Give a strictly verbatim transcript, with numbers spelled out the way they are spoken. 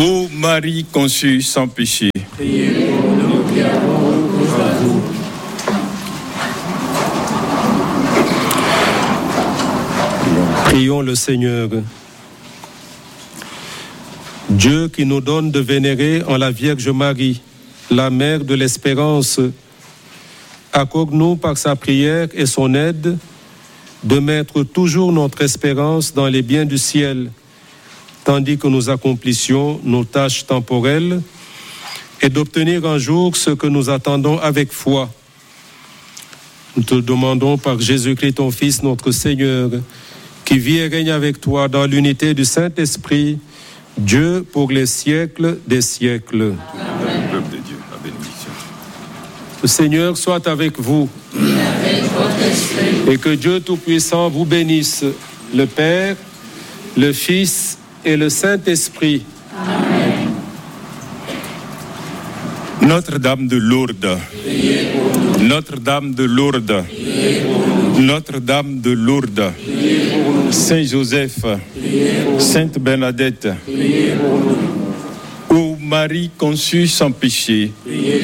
Ô Marie conçue sans péché, priez pour nous qui avons recours à vous. Prions le Seigneur. Dieu qui nous donne de vénérer en la Vierge Marie, la mère de l'espérance, accorde-nous par sa prière et son aide de mettre toujours notre espérance dans les biens du ciel, tandis que nous accomplissions nos tâches temporelles, et d'obtenir un jour ce que nous attendons avec foi. Nous te demandons par Jésus-Christ, ton Fils, notre Seigneur, qui vit et règne avec toi dans l'unité du Saint-Esprit, Dieu pour les siècles des siècles. Amen. Peuple de Dieu, la bénédiction. Le Seigneur soit avec vous. Et avec votre esprit. Et que Dieu Tout-Puissant vous bénisse, le Père, le Fils et le Saint-Esprit. Amen. Notre-Dame de Lourdes, Priez pour nous. Notre-Dame de Lourdes, Priez pour nous. Notre-Dame de Lourdes, Priez pour nous. Saint Joseph, Priez pour nous. Sainte Bernadette, Priez pour nous. ô Marie conçue sans péché, Priez